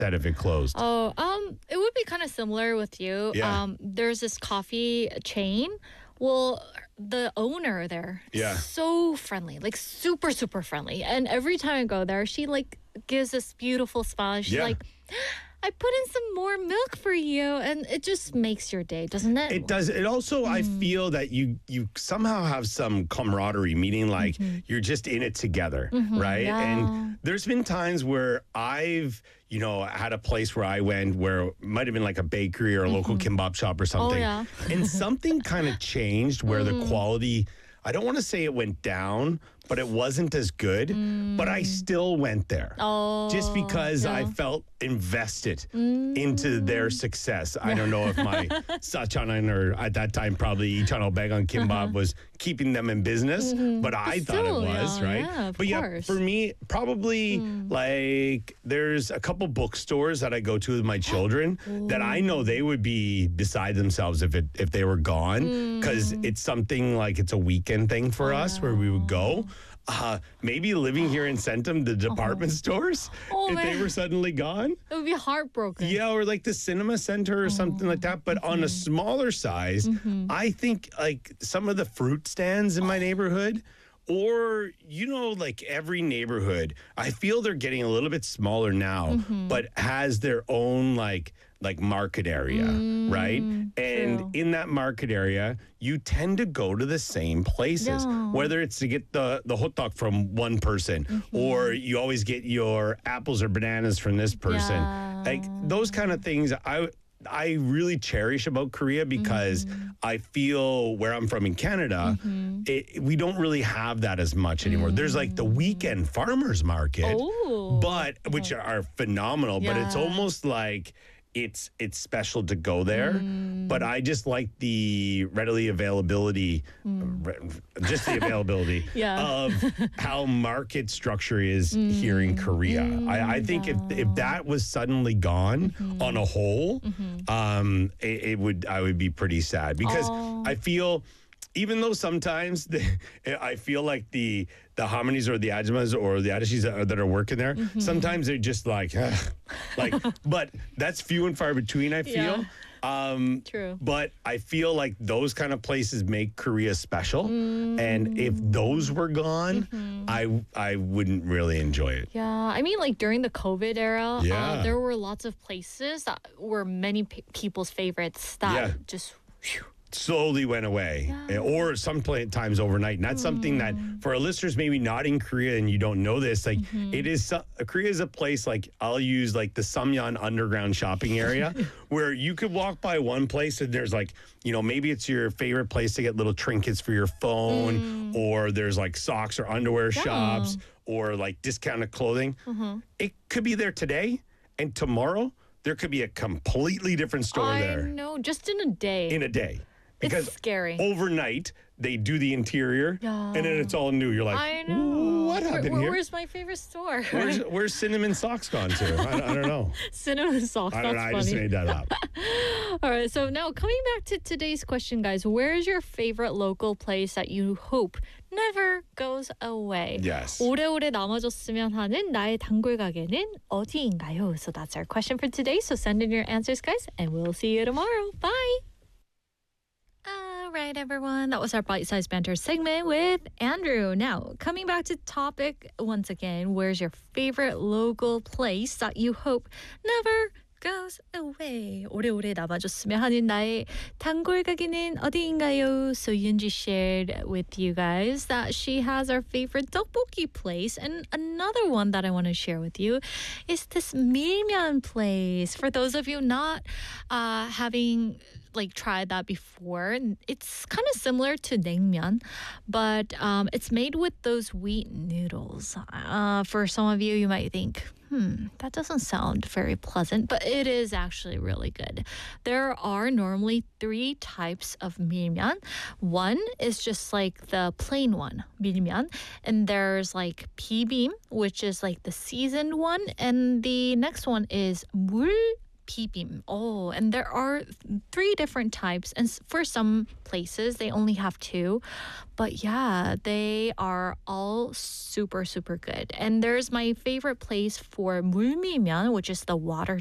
that if it closed? Oh, it would be kind of similar with you. Yeah. There's this coffee chain. Well, the owner there, Yeah. so friendly, like super, super friendly. And every time I go there, she like gives this beautiful smile. She's Yeah. like, I put in some more milk for you, and it just makes your day, doesn't it? It does. It also, I feel that you somehow have some camaraderie, meaning like you're just in it together, right? Yeah. And there's been times where I've, had a place where I went where it might have been like a bakery or a local kimbap shop or something. yeah. And something kind of changed where the quality, I don't want to say it went down, but it wasn't as good. But I still went there. Oh, Just because I yeah. felt invested into their success. I don't know if my Sachanan or at that time probably Channel Bag on Kimbap was keeping them in business, but I thought it still, was, yeah, right? yeah, of but course. for me, probably like there's a couple bookstores that I go to with my children that I know they would be beside themselves if they were gone, because it's something like it's a weekend thing for us where we would go. Maybe living here in Centum, the department stores, Oh, if they man. were suddenly gone. It would be heartbroken. Yeah, or like the cinema center or something like that. But on a smaller size, I think like some of the fruit stands in my neighborhood, or like every neighborhood, I feel they're getting a little bit smaller now, but has their own like market area, right? And true. in that market area, you tend to go to the same places, Yeah. whether it's to get the hot dog from one person, or you always get your apples or bananas from this person. Yeah. Like those kind of things, I really cherish about Korea because I feel where I'm from in Canada, we don't really have that as much anymore. There's like the weekend farmers market, Oh. but which are phenomenal, but it's Yeah. almost like it's special to go there. But I just like the readily availability, just the availability Yeah. of how market structure is here in Korea. I think if that was suddenly gone on a whole, I would be pretty sad because I feel. Even though sometimes I feel like the Hamanis or the Ajmas or the Adishis that are working there, sometimes they're just like, but that's few and far between, I feel. True. But I feel like those kind of places make Korea special. And if those were gone, I wouldn't really enjoy it. Yeah, I mean, like during the COVID era, Yeah. there were lots of places that were many people's favorites that Yeah. just. Whew. Slowly went away, or sometimes overnight. And that's something that for our listeners maybe not in Korea and you don't know this, like it is Korea is a place like I'll use like the Samyeon underground shopping area where you could walk by one place and there's like, maybe it's your favorite place to get little trinkets for your phone, or there's like socks or underwear shops, or like discounted clothing. It could be there today, and tomorrow there could be a completely different store I there know, just in a day. in a day. Because It's scary. overnight they do the interior, Yeah. and then it's all new. You're like, I know. what happened here? Where's my favorite store? Where's cinnamon socks gone to? I don't know. Cinnamon socks. I don't know. That's I just funny. made that up. All right, so now coming back to today's question, guys, where is your favorite local place that you hope never goes away? Yes. 오래오래 남아줬으면 하는 나의 단골 가게는 어디인가요? So that's our question for today. So send in your answers, guys, and we'll see you tomorrow. Bye. All right, everyone. That was our bite-sized banter segment with Andrew. Now, coming back to topic once again, where's your favorite local place that you hope never goes away? 오래오래 남아줬으면 하는 나의 단골 가게는 어디인가요? So Yunji shared with you guys that she has our favorite tteokbokki place, and another one that I want to share with you is this 밀면 place. For those of you not having tried that before, it's kind of similar to naengmyeon, but it's made with those wheat noodles. For some of you, you might think, that doesn't sound very pleasant, but it is actually really good. There are normally 3 types of 밀면. One is just like the plain one, 밀면, and there's like 비빔, which is like the seasoned one, and the next one is 물 비빔. Oh, and there are three different types. And for some places, they only have two. But yeah, they are all super, super good. And there's my favorite place for 물밀면, which is the water